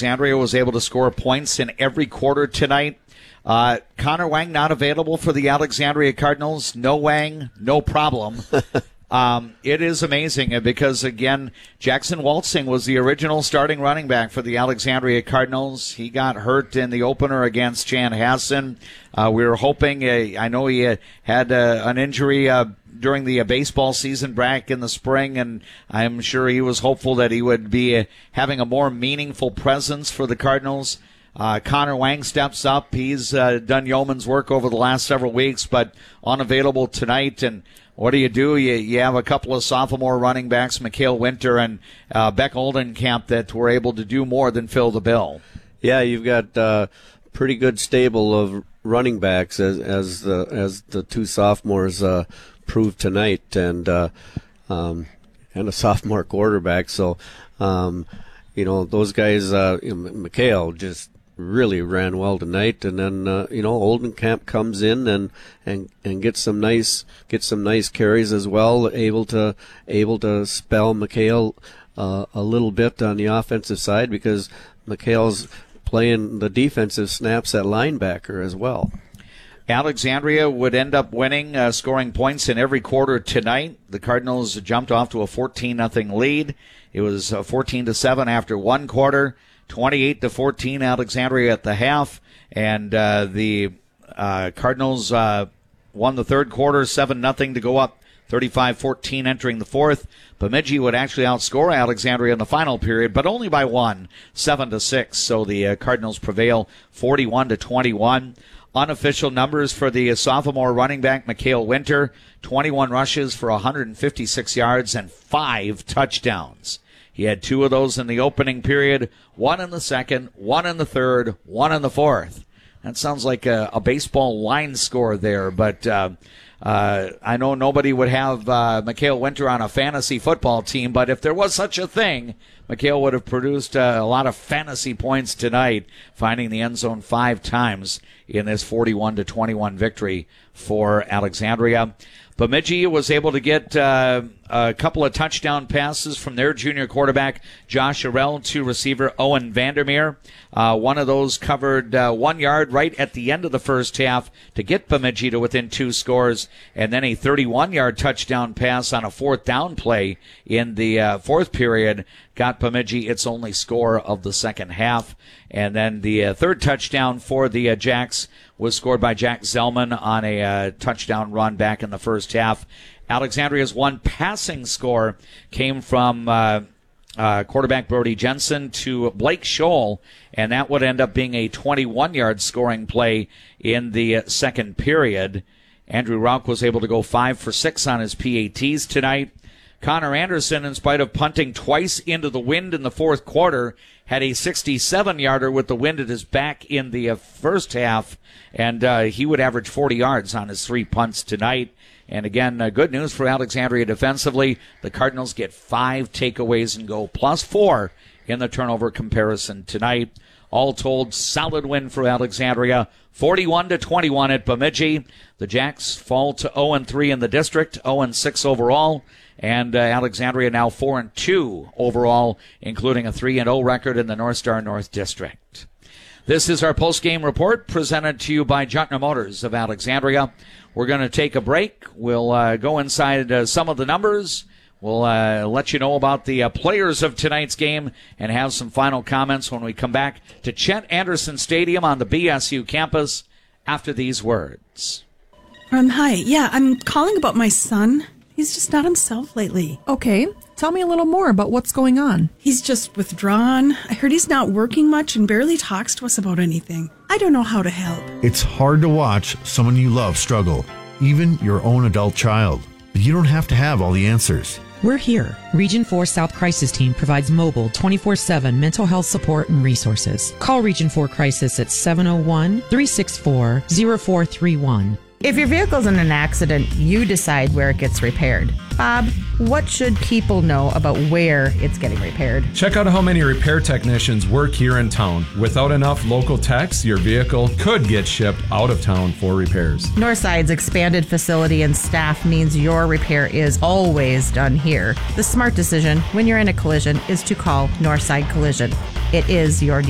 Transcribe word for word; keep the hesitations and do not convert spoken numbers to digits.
Alexandria was able to score points in every quarter tonight. Uh, Connor Wang not available for the Alexandria Cardinals. No Wang, no problem. Um, it is amazing because, again, Jackson Waltzing was the original starting running back for the Alexandria Cardinals. He got hurt in the opener against Chanhassen. Uh, we were hoping, uh, I know he uh, had uh, an injury uh, during the uh, baseball season back in the spring, and I'm sure he was hopeful that he would be uh, having a more meaningful presence for the Cardinals. Uh, Connor Wang steps up. He's uh, done yeoman's work over the last several weeks, but unavailable tonight. And what do you do? You, you have a couple of sophomore running backs, Mikhail Winter and uh, Beck Oldenkamp, that were able to do more than fill the bill. Yeah, you've got uh, pretty good stable of running backs as as the as the two sophomores uh, proved tonight, and uh, um, and a sophomore quarterback. So, um, you know, those guys, uh, you know, Mikhail just really ran well tonight, and then uh, you know, Oldenkamp comes in and, and and gets some nice gets some nice carries as well, able to able to spell Mikhail uh, a little bit on the offensive side, because Mikhail's playing the defensive snaps at linebacker as well. Alexandria would end up winning, uh, scoring points in every quarter tonight. The Cardinals jumped off to a fourteen nothing lead. It was uh, fourteen to seven after one quarter. twenty-eight to fourteen Alexandria at the half, and uh, the uh, Cardinals uh, won the third quarter seven nothing to go up thirty-five fourteen entering the fourth. Bemidji would actually outscore Alexandria in the final period, but only by one, seven to six. So the uh, Cardinals prevail forty-one to twenty-one. Unofficial numbers for the uh, sophomore running back Mikhail Winter: twenty-one rushes for one hundred fifty-six yards and five touchdowns. He had two of those in the opening period, one in the second, one in the third, one in the fourth. That sounds like a, a baseball line score there, but uh, uh, I know nobody would have uh, Mikhail Winter on a fantasy football team, but if there was such a thing, Mikhail would have produced uh, a lot of fantasy points tonight, finding the end zone five times in this forty-one to twenty-one victory for Alexandria. Bemidji was able to get uh, a couple of touchdown passes from their junior quarterback, Josh Arell, to receiver Owen Vandermeer. Uh, one of those covered uh, one yard right at the end of the first half to get Bemidji to within two scores, and then a thirty-one yard touchdown pass on a fourth down play in the uh, fourth period got Bemidji its only score of the second half. And then the uh, third touchdown for the uh, Jacks was scored by Jack Zellman on a uh, touchdown run back in the first half. Alexandria's one passing score came from uh, uh, quarterback Brody Jensen to Blake Scholl, and that would end up being a twenty-one yard scoring play in the uh, second period. Andrew Rauch was able to go five for six on his P A Ts tonight. Connor Anderson, in spite of punting twice into the wind in the fourth quarter, had a sixty-seven yarder with the wind at his back in the uh, first half, and uh, he would average forty yards on his three punts tonight. And again, uh, good news for Alexandria defensively. The Cardinals get five takeaways and go plus four in the turnover comparison tonight. All told, solid win for Alexandria, forty-one to twenty-one at Bemidji. The Jacks fall to oh and three in the district, oh and six overall. And uh, Alexandria now four and two overall, including a three and oh record in the North Star North District. This is our post-game report presented to you by Juntner Motors of Alexandria. We're going to take a break. We'll uh, go inside uh, some of the numbers. We'll uh, let you know about the uh, players of tonight's game and have some final comments when we come back to Chet Anderson Stadium on the B S U campus after these words. Um, hi. Yeah, I'm calling about my son. He's just not himself lately. Okay. Tell me a little more about what's going on. He's just withdrawn. I heard he's not working much and barely talks to us about anything. I don't know how to help. It's hard to watch someone you love struggle, even your own adult child. But you don't have to have all the answers. We're here. Region four South Crisis Team provides mobile twenty-four seven mental health support and resources. Call Region four Crisis at seven oh one, three six four, oh four three one. If your vehicle's in an accident, you decide where it gets repaired. Bob, what should people know about where it's getting repaired? Check out how many repair technicians work here in town. Without enough local techs, your vehicle could get shipped out of town for repairs. Northside's expanded facility and staff means your repair is always done here. The smart decision when you're in a collision is to call Northside Collision. It is your